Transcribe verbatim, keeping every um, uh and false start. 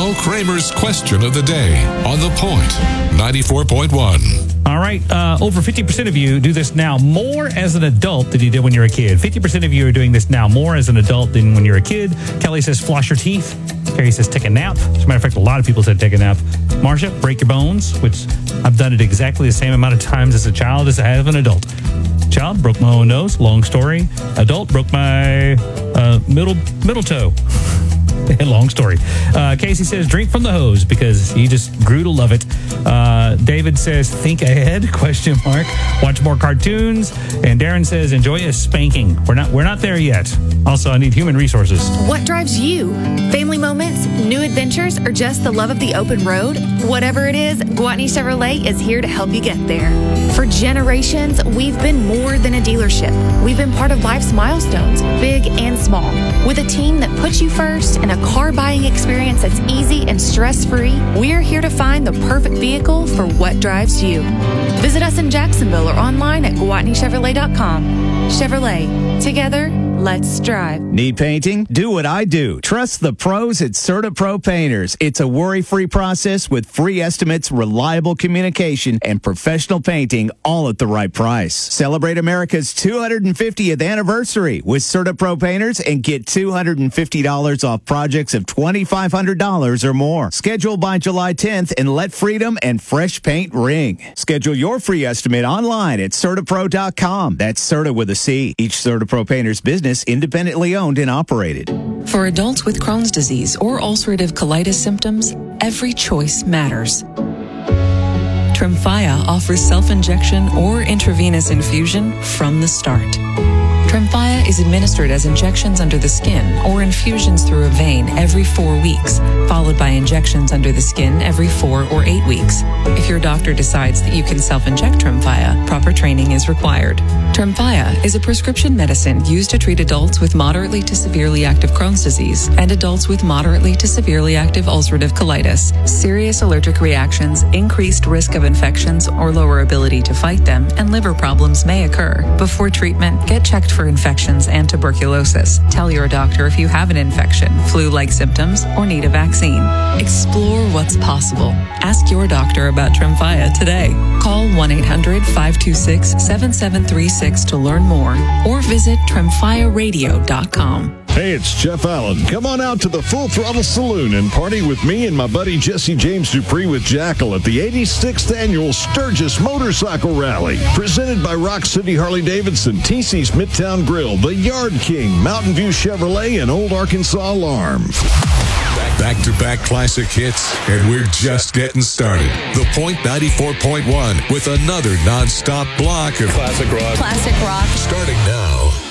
Now, Kramer's question of the day on The Point, ninety-four point one. All right, uh, over fifty percent of you do this now more as an adult than you did when you were a kid. fifty percent of you are doing this now more as an adult than when you were a kid. Kelly says floss your teeth. Carrie says take a nap. As a matter of fact, a lot of people said take a nap. Marcia, break your bones, which I've done it exactly the same amount of times as a child as I have an adult. Child, broke my own nose. Long story. Adult, broke my uh, middle middle toe. Long story. Uh, Casey says, drink from the hose because he just grew to love it. Uh, David says, think ahead, question mark. Watch more cartoons. And Darren says, enjoy a spanking. We're not, we're not there yet. Also, I need human resources. What drives you? Family moments, new adventures, or just the love of the open road? Whatever it is, Gwatney Chevrolet is here to help you get there. For generations, we've been more than a dealership. We've been part of life's milestones, big and small, with a team that puts you first and a car buying experience that's easy and stress-free. We're here to find the perfect vehicle for what drives you. Visit us in Jacksonville or online at Gwatney Chevrolet dot com. Chevrolet, together, let's drive. Need painting? Do what I do. Trust the pros at CertaPro Painters. It's a worry-free process with free estimates, reliable communication, and professional painting, all at the right price. Celebrate America's two hundred fiftieth anniversary with CertaPro Painters and get two hundred fifty dollars off projects of twenty-five hundred dollars or more. Schedule by July tenth and let freedom and fresh paint ring. Schedule your free estimate online at CertaPro dot com. That's Certa with a C. Each CertaPro Painters business independently owned and operated. For adults with Crohn's disease or ulcerative colitis symptoms, every choice matters. Tremfya offers self-injection or intravenous infusion from the start. Tremfya is administered as injections under the skin or infusions through a vein every four weeks, followed by injections under the skin every four or eight weeks. If your doctor decides that you can self-inject Tremfya, proper training is required. Tremfya is a prescription medicine used to treat adults with moderately to severely active Crohn's disease and adults with moderately to severely active ulcerative colitis. Serious allergic reactions, increased risk of infections or lower ability to fight them, and liver problems may occur. Before treatment, get checked for infections and tuberculosis. Tell your doctor if you have an infection, flu-like symptoms, or need a vaccine. Explore what's possible. Ask your doctor about Tremfya today. Call one eight hundred five two six seven seven three six to learn more or visit Tremfya Radio dot com. Hey, it's Jeff Allen. Come on out to the Full Throttle Saloon and party with me and my buddy Jesse James Dupree with Jackal at the eighty-sixth Annual Sturgis Motorcycle Rally. Presented by Rock City Harley-Davidson, T C's Midtown Grill, The Yard King, Mountain View Chevrolet, and Old Arkansas Alarm. Back-to-back classic hits, and we're just getting started. The Point ninety-four point one with another non-stop block of classic rock. Classic rock. Starting now.